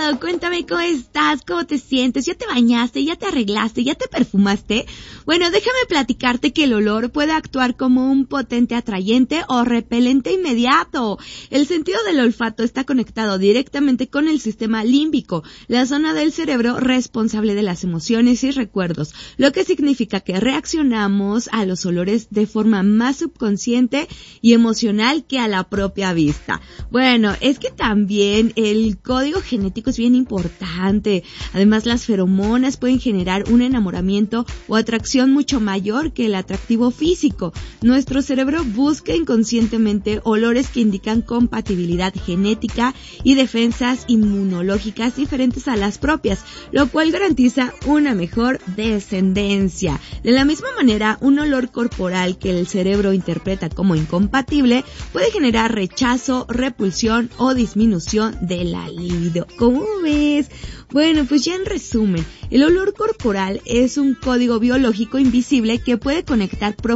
cuéntame cómo estás, cómo te sientes, ¿ya te bañaste, ya te arreglaste, ya te perfumaste? Bueno, déjame platicarte que el olor puede actuar como un potente atrayente o repelente inmediato. El sentido del olfato está conectado directamente con el sistema límbico, la zona del cerebro responsable de las emociones y recuerdos, lo que significa que reaccionamos a los olores de forma más subconsciente y emocional que a la propia vista. Bueno, es que también el código genético es bien importante. Además, las feromonas pueden generar un enamoramiento o atracción mucho mayor que el atractivo físico. Nuestro cerebro busca inconscientemente olores que indican compatibilidad genética y defensas inmunológicas diferentes a las propias, lo cual garantiza una mejor descendencia. De la misma manera, un olor corporal que el cerebro interpreta como incompatible puede generar rechazo, repulsión o disminución de la libido. ¿Cómo ves? Bueno, pues ya en resumen, el olor corporal es un código biológico invisible que puede conectar